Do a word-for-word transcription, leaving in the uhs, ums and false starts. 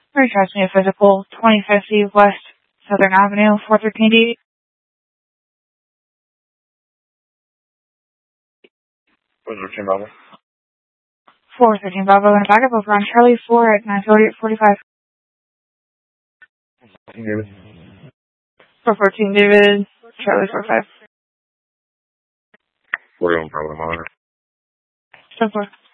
Retrust me a physical, twenty fifty West Southern Avenue, four thirteen D. four thirteen Bravo. four thirteen Bravo, and a backup over on Charlie four at nine forty-five. David. four fourteen David, Charlie four five. forty-one Bravo, monitor. ten four.